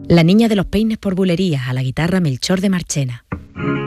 La niña de los peines por bulerías, a la guitarra Melchor de Marchena.